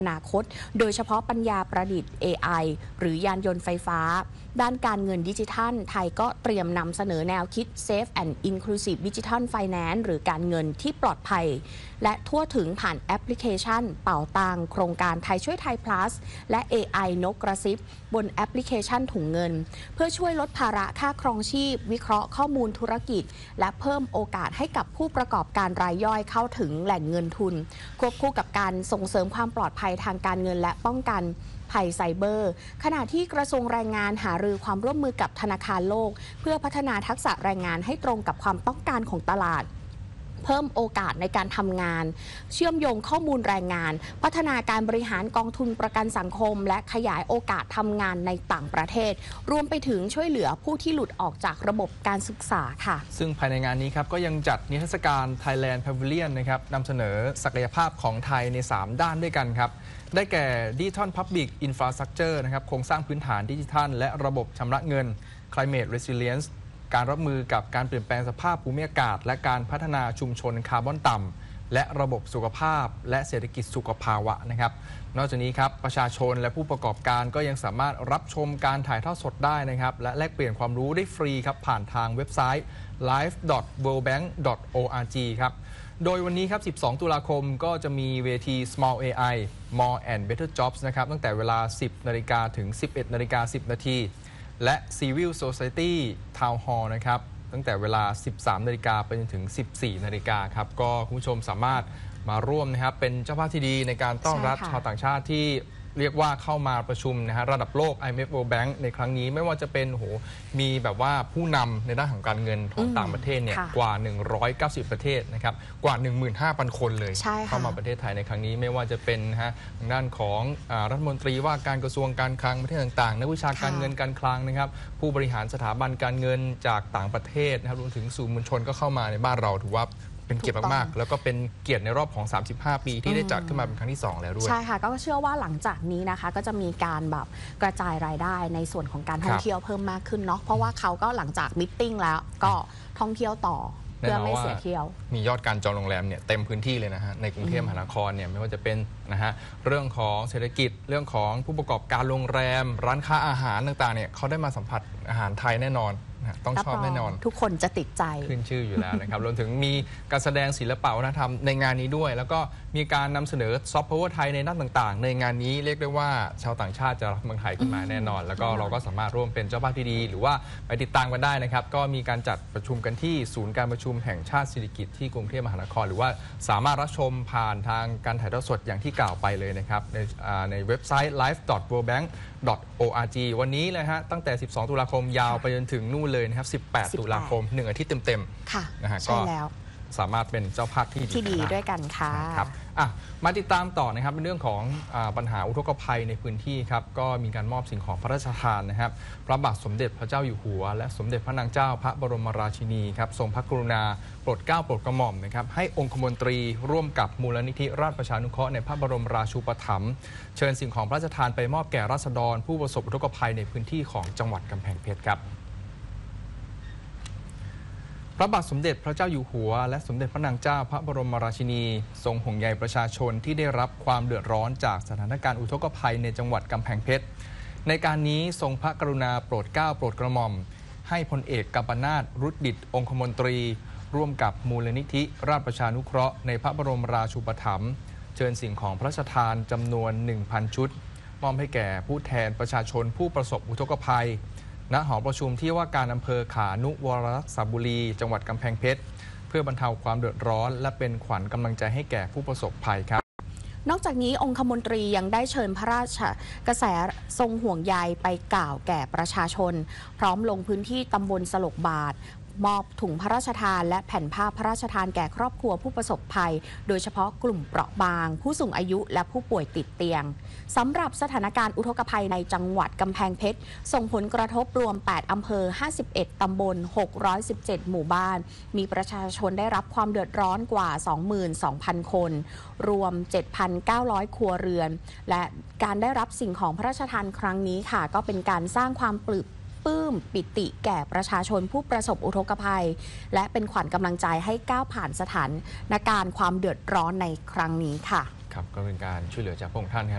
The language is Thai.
อนาคตโดยเฉพาะปัญญาประดิษฐ์ AI หรือยานยนต์ไฟฟ้าด้านการเงินดิจิทัลไทยก็เตรียมนำเสนอแนวคิด Safe and Inclusive Digital Finance หรือการเงินที่ปลอดภัยและทั่วถึงผ่านแอปพลิเคชันเป๋าตังโครงการไทยช่วยไทย plus และ AI นกกระซิบบนแอปพลิเคชันถุงเงินเพื่อช่วยลดภาระค่าครองชีพวิเคราะห์ข้อมูลธุรกิจและเพิ่มโอกาสให้กับผู้ประกอบการรายย่อยเข้าถึงแหล่งเงินทุนควบคู่กับการส่งเสริมความปลอดภัยทางการเงินและป้องกันภัยไซเบอร์ขณะที่กระทรวงแรงงานหารือความร่วมมือกับธนาคารโลกเพื่อพัฒนาทักษะแรงงานให้ตรงกับความต้องการของตลาดเพิ่มโอกาสในการทำงานเชื่อมโยงข้อมูลแรงงานพัฒนาการบริหารกองทุนประกันสังคมและขยายโอกาสทำงานในต่างประเทศรวมไปถึงช่วยเหลือผู้ที่หลุดออกจากระบบการศึกษาค่ะซึ่งภายในงานนี้ครับก็ยังจัดนิทรรศการ Thailand Pavilion นะครับนำเสนอศักยภาพของไทยใน 3 ด้านด้วยกันครับได้แก่ Digital Public Infrastructure นะครับโครงสร้างพื้นฐานดิจิทัลและระบบชำระเงิน Climate Resilienceการรับมือกับการเปลี่ยนแปลงสภาพภูมิอากาศและการพัฒนาชุมชนคาร์บอนต่ำและระบบสุขภาพและเศรษฐกิจสุขภาวะนะครับนอกจากนี้ครับประชาชนและผู้ประกอบการก็ยังสามารถรับชมการถ่ายทอดสดได้นะครับและแลกเปลี่ยนความรู้ได้ฟรีครับผ่านทางเว็บไซต์ live.worldbank.org ครับโดยวันนี้ครับ 12 ตุลาคมก็จะมีเวที Small AI More and Better Jobs นะครับตั้งแต่เวลา 10 นาฬิกาถึง 11 นาฬิกา 10 นาทีและ Civil Society Town Hall นะครับตั้งแต่เวลา 13 นาฬิกาไปจนถึง 14 นาฬิกาครับก็คุณผู้ชมสามารถมาร่วมนะครับเป็นเจ้าภาพที่ดีในการต้อนรับชาวต่างชาติที่เรียกว่าเข้ามาประชุมนะฮะระดับโลก IMF World Bank ในครั้งนี้ไม่ว่าจะเป็นมีแบบว่าผู้นำในด้านของการเงินของต่างประเทศเนี่ยกว่า 190 ประเทศนะครับกว่า 15,000 คนเลยเข้ามาประเทศไทยในครั้งนี้ไม่ว่าจะเป็นทางด้านของรัฐมนตรีว่าการกระทรวงการคลังประเทศต่างๆนักวิชาการเงินการคลังนะครับผู้บริหารสถาบันการเงินจากต่างประเทศนะครับรวมถึงสื่อมวลชนก็เข้ามาในบ้านเราถือว่าเป็นเกียรติมากๆแล้วก็เป็นเกียรติในรอบของ35 ปีที่ได้จัดขึ้นมาเป็นครั้งที่2แล้วด้วยใช่ค่ะก็เชื่อว่าหลังจากนี้นะคะก็จะมีการแบบกระจายรายได้ในส่วนของการท่องเที่ยวเพิ่มมากขึ้นเนาะเพราะว่าเขาก็หลังจากมิทติ้งแล้วก็ท่องเที่ยวต่อเพื่อไม่เสียเที่ยวมียอดการจองโรงแรมเนี่ยเต็มพื้นที่เลยนะฮะในกรุงเทพมหานครเนี่ยไม่ว่าจะเป็นนะฮะเรื่องของเศรษฐกิจเรื่องของผู้ประกอบการโรงแรมร้านค้าอาหารต่างๆเนี่ยเขาได้มาสัมผัสอาหารไทยแน่นอนต้องชอบแน่นอนทุกคนจะติดใจขึ้นชื่ออยู่แล้วนะครับรวมถึงมีการแสดงศิลปะวัฒนธรรมในงานนี้ด้วยแล้วก็มีการนำเสนอซอฟต์พาวเวอร์ไทยในด้านต่างๆในงานนี้เรียกได้ว่าชาวต่างชาติจะรักเมืองไทยขึ้นมาแน่นอนแล้วก็เราก็สามารถร่วมเป็นเจ้าภาพที่ดีหรือว่าไปติดตามกันได้นะครับก็มีการจัดประชุมกันที่ศูนย์การประชุมแห่งชาติสิริกิติ์ที่กรุงเทพมหานครหรือว่าสามารถรับชมผ่านทางการถ่ายทอดสดอย่างที่กล่าวไปเลยนะครับในเว็บไซต์ live.worldbank.org วันนี้เลยฮะตั้งแต่ 12 ตุลาคมยาวไปจนถึงนู่นเลยนะครับ18 ตุลาคม1 อาทิตย์เต็มๆนะฮะก็สามารถเป็นเจ้าภาพที่ดีด้วยกันค่ะครับมาติดตามต่อนะครับเป็นเรื่องของปัญหาอุทกภัยในพื้นที่ครับก็มีการมอบสิ่งของพระราชทานนะครับพระบาทสมเด็จพระเจ้าอยู่หัวและสมเด็จพระนางเจ้าพระบรมราชินีครับทรงพระกรุณาโปรดเกล้าโปรดกระหม่อมนะครับให้องคมนตรีร่วมกับมูลนิธิราชประชานุเคราะห์ในพระบรมราชูปถัมภ์เชิญสิ่งของพระราชทานไปมอบแก่ราษฎรผู้ประสบอุทกภัยในพื้นที่ของจังหวัดกำแพงเพชรครับพระบาทสมเด็จพระเจ้าอยู่หัวและสมเด็จพระนางเจ้าพระบรมราชินีทรงห่วงใยประชาชนที่ได้รับความเดือดร้อนจากสถานการณ์อุทกภัยในจังหวัดกำแพงเพชรในการนี้ทรงพระกรุณาโปรดเกล้าโปรดกระหม่อมให้พลเอกกัมปนาท รุดดิษฐ์องคมนตรีร่วมกับมูลนิธิราชประชานุเคราะห์ในพระบรมราชูปถัมภ์เชิญสิ่งของพระราชทานจำนวน 1,000 ชุดมอบให้แก่ผู้แทนประชาชนผู้ประสบอุทกภัยณหอประชุมที่ว่าการอำเภอขานุวรรักษบุรีจังหวัดกำแพงเพชรเพื่อบรรเทาความเดือดร้อนและเป็นขวัญกำลังใจให้แก่ผู้ประสบภัยครับนอกจากนี้องคมนตรียังได้เชิญพระราชกระแสทรงห่วงใยไปกล่าวแก่ประชาชนพร้อมลงพื้นที่ตำบลสลกบาทมอบถุงพระราชทานและแผ่นผ้าพระราชทานแก่ครอบครัวผู้ประสบภัยโดยเฉพาะกลุ่มเปราะบางผู้สูงอายุและผู้ป่วยติดเตียงสำหรับสถานการณ์อุทกภัยในจังหวัดกำแพงเพชรส่งผลกระทบรวม8อำเภอ51ตำบล617หมู่บ้านมีประชาชนได้รับความเดือดร้อนกว่า 22,000 คนรวม 7,900 ครัวเรือนและการได้รับสิ่งของพระราชทานครั้งนี้ค่ะก็เป็นการสร้างความปลื้มปิติแก่ประชาชนผู้ประสบอุทกภัยและเป็นขวัญกำลังใจให้ก้าวผ่านสถานการณ์ความเดือดร้อนในครั้งนี้ค่ะครับก็เป็นการช่วยเหลือจากพระองค์ท่านครับ